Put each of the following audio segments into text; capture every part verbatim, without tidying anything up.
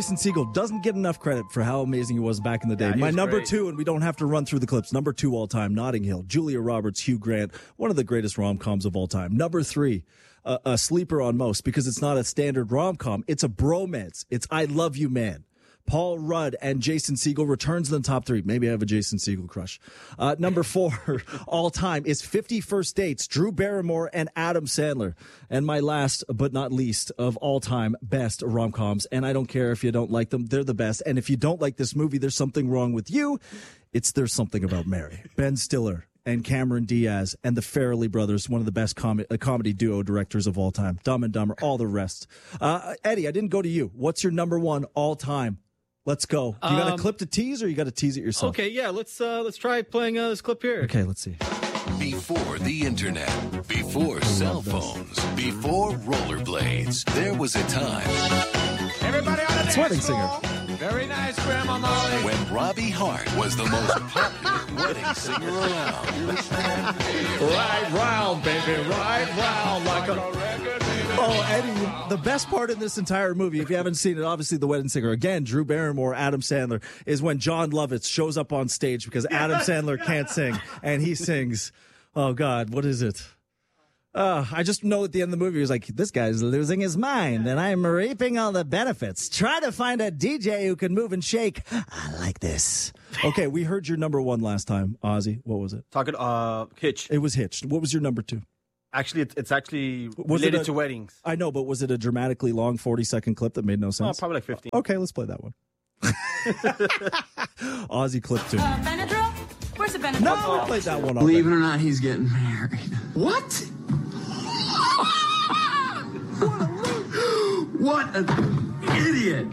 Jason Segel doesn't get enough credit for how amazing he was back in the day. Yeah, My number great. two, and we don't have to run through the clips, number two all time, Notting Hill, Julia Roberts, Hugh Grant, one of the greatest rom-coms of all time. Number three, uh, a sleeper on most because it's not a standard rom-com. It's a bromance. It's I Love You Man. Paul Rudd and Jason Segel returns in the top three. Maybe I have a Jason Segel crush. Uh, number four, all time, is fifty First Dates, Drew Barrymore and Adam Sandler. And my last but not least of all time best rom-coms. And I don't care if you don't like them, they're the best. And if you don't like this movie, there's something wrong with you. It's There's Something About Mary. Ben Stiller and Cameron Diaz and the Farrelly brothers, one of the best com- uh, comedy duo directors of all time. Dumb and Dumber, all the rest. Uh, Eddie, I didn't go to you. What's your number one all time? Let's go. You got a Um, clip to tease, or you got to tease it yourself? Okay, yeah, let's uh, let's try playing uh, this clip here. Okay, let's see. Before the internet, before cell phones, before rollerblades, there was a time Everybody on the dance Wedding floor. Very nice, Grandma Molly. when Robbie Hart was the most popular wedding singer around. Right round, baby, right round like a... Oh, Eddie, the best part in this entire movie, if you haven't seen it, obviously The Wedding Singer, again, Drew Barrymore, Adam Sandler, is when John Lovitz shows up on stage because Adam Sandler can't sing, and he sings, oh, God, what is it? Uh, I just know at the end of the movie, he was like, this guy's losing his mind, and I'm reaping all the benefits. Try to find a D J who can move and shake. I like this. Okay, we heard your number one last time, Ozzy. What was it? Talking uh, Hitch. It was Hitched. What was your number two? Actually, it's, it's actually Was it related a- to weddings. I know, but was it a dramatically long forty-second clip that made no Oh, sense? probably like fifteen. Okay, let's play that one. Aussie clip two. Uh, Benadryl? Where's the Benadryl? No, we played that one Believe it already. or not, he's getting married. What? What an idiot!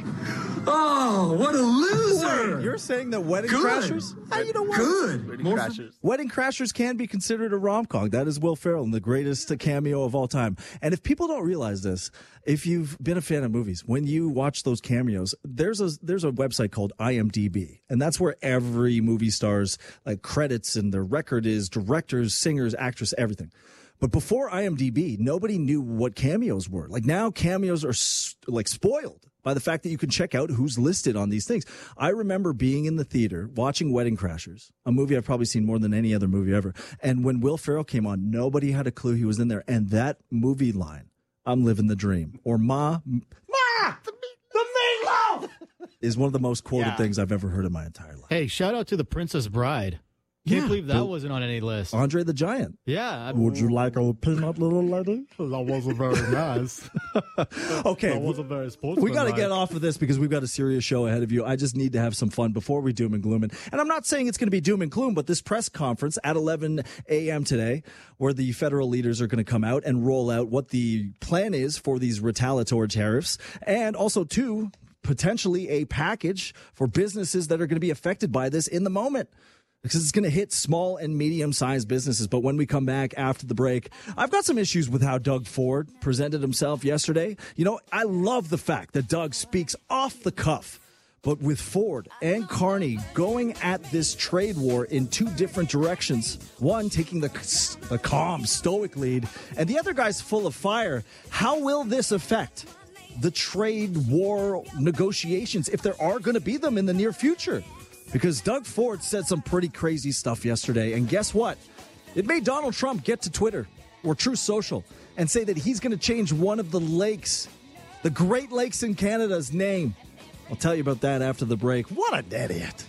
Oh, what a loser! Wait, you're saying that Wedding Good. Crashers? Ah, you know what? Good. Wedding Most- Crashers. Wedding Crashers can be considered a rom-com. That is Will Ferrell, the greatest cameo of all time. And if people don't realize this, if you've been a fan of movies, when you watch those cameos, there's a there's a website called I M D B, and that's where every movie star's like credits and their record is, directors, singers, actress, everything. But before I M D B, nobody knew what cameos were. Like now, cameos are s- like spoiled by the fact that you can check out who's listed on these things. I remember being in the theater watching Wedding Crashers, a movie I've probably seen more than any other movie ever. And when Will Ferrell came on, nobody had a clue he was in there. And that movie line, "I'm living the dream," or "Ma, Ma, the, the meatloaf," is one of the most quoted Yeah. things I've ever heard in my entire life. Hey, shout out to The Princess Bride. Can't Yeah, believe that but- wasn't on any list. Andre the Giant. Yeah. I- Would you like a peanut, little lady? That wasn't very nice. Okay. That wasn't very sportsmanlike. We got to get off of this because we've got a serious show ahead of you. I just need to have some fun before we doom and gloom it. And I'm not saying it's going to be doom and gloom, but this press conference at eleven a.m. today, where the federal leaders are going to come out and roll out what the plan is for these retaliatory tariffs, and also, too, potentially a package for businesses that are going to be affected by this in the moment. Because it's going to hit small and medium-sized businesses. But when we come back after the break, I've got some issues with how Doug Ford presented himself yesterday. You know, I love the fact that Doug speaks off the cuff. But with Ford and Carney going at this trade war in two different directions, one taking the, the calm, stoic lead, and the other guy's full of fire, how will this affect the trade war negotiations, if there are going to be them in the near future? Because Doug Ford said some pretty crazy stuff yesterday. And guess what? It made Donald Trump get to Twitter or Truth Social and say that he's going to change one of the lakes, the Great Lakes in Canada's name. I'll tell you about that after the break. What an idiot.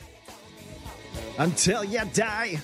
Until you die.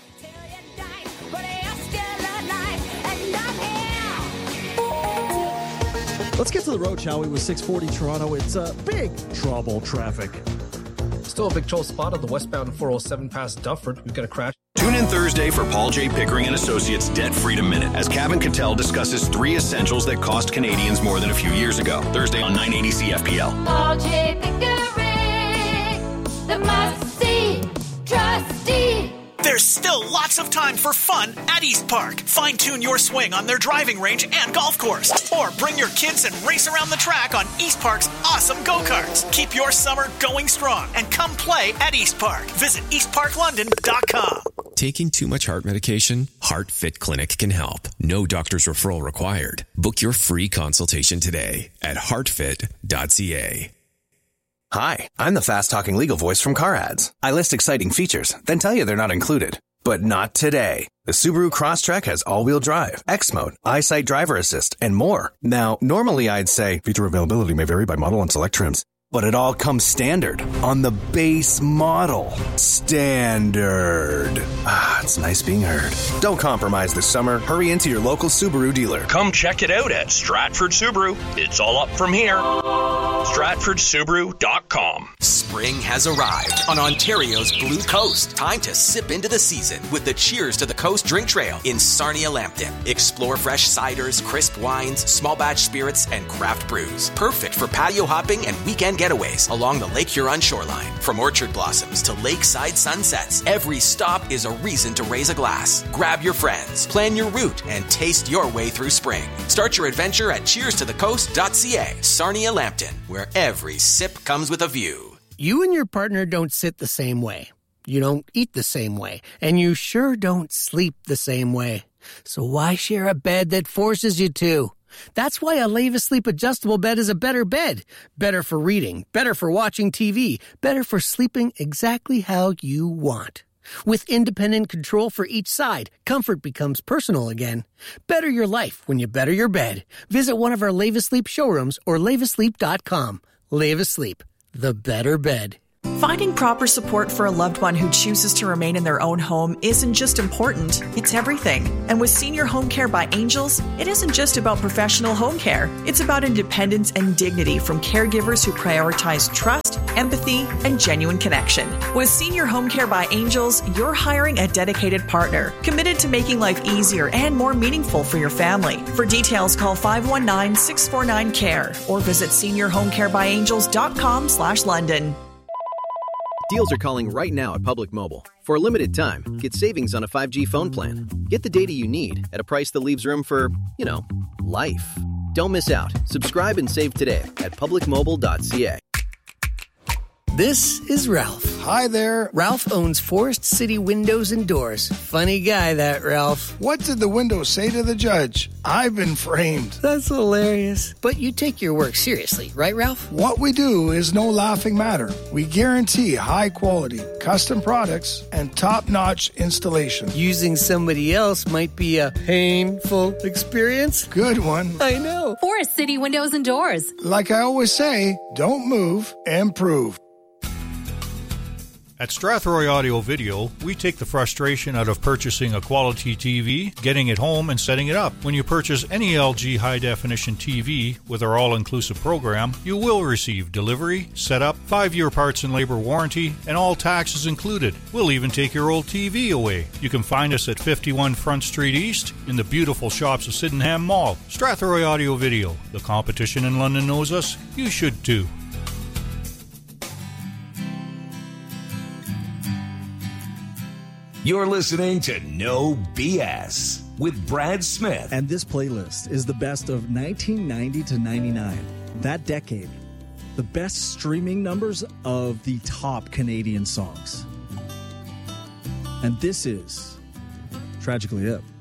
Let's get to the road, shall we, with six forty Toronto. It's uh, big trouble traffic. Still a big troll spot on the westbound four oh seven past Dufferin. We've got a crash. Tune in Thursday for Paul J. Pickering and Associates Debt Freedom Minute as Kevin Cattell discusses three essentials that cost Canadians more than a few years ago. Thursday on nine eighty C F P L. Paul J. Pickering, the must-see trustee. There's still lots of time for fun at East Park. Fine-tune your swing on their driving range and golf course. Or bring your kids and race around the track on East Park's awesome go-karts. Keep your summer going strong and come play at East Park. Visit east park london dot com. Taking too much heart medication? HeartFit Clinic can help. No doctor's referral required. Book your free consultation today at heart fit dot c a. Hi, I'm the fast-talking legal voice from Car Ads. I list exciting features, then tell you they're not included. But not today. The Subaru Crosstrek has all-wheel drive, X-Mode, EyeSight driver assist, and more. Now, normally I'd say feature availability may vary by model and select trims. But it all comes standard on the base model. Standard. Ah, it's nice being heard. Don't compromise this summer. Hurry into your local Subaru dealer. Come check it out at Stratford Subaru. It's all up from here. Stratford Subaru dot com. Spring has arrived on Ontario's Blue Coast. Time to sip into the season with the Cheers to the Coast drink trail in Sarnia Lambton. Explore fresh ciders, crisp wines, small batch spirits, and craft brews. Perfect for patio hopping and weekend getaways along the Lake Huron shoreline. From orchard blossoms to lakeside sunsets, every stop is a reason to raise a glass. Grab your friends, plan your route, and taste your way through spring. Start your adventure at cheers to the coast dot c a. Sarnia Lambton, where every sip comes with a view. You and your partner don't sit the same way. You don't eat the same way. And you sure don't sleep the same way. So why share a bed that forces you to? That's why a Leva Sleep adjustable bed is a better bed. Better for reading, better for watching T V, better for sleeping exactly how you want. With independent control for each side, comfort becomes personal again. Better your life when you better your bed. Visit one of our Leva Sleep showrooms or leva sleep dot com. Leva Sleep, the better bed. Finding proper support for a loved one who chooses to remain in their own home isn't just important, it's everything. And with Senior Home Care by Angels, it isn't just about professional home care. It's about independence and dignity from caregivers who prioritize trust, empathy, and genuine connection. With Senior Home Care by Angels, you're hiring a dedicated partner, committed to making life easier and more meaningful for your family. For details, call five one nine, six four nine, C A R E or visit senior home care by angels dot com slash London. Deals are calling right now at Public Mobile. For a limited time, get savings on a five G phone plan. Get the data you need at a price that leaves room for, you know, life. Don't miss out. Subscribe and save today at public mobile dot c a. This is Ralph. Hi there. Ralph owns Forest City Windows and Doors. Funny guy, that Ralph. What did the window say to the judge? I've been framed. That's hilarious. But you take your work seriously, right, Ralph? What we do is no laughing matter. We guarantee high quality, custom products, and top-notch installation. Using somebody else might be a painful experience. Good one. I know. Forest City Windows and Doors. Like I always say, don't move, improve. At Strathroy Audio Video, we take the frustration out of purchasing a quality T V, getting it home, and setting it up. When you purchase any L G high-definition T V with our all-inclusive program, you will receive delivery, setup, five-year parts and labor warranty, and all taxes included. We'll even take your old T V away. You can find us at fifty-one Front Street East in the beautiful shops of Sydenham Mall. Strathroy Audio Video. The competition in London knows us. You should too. You're listening to No B S with Brad Smith. And this playlist is the best of nineteen ninety to ninety-nine. That decade. The best streaming numbers of the top Canadian songs. And this is Tragically Hip.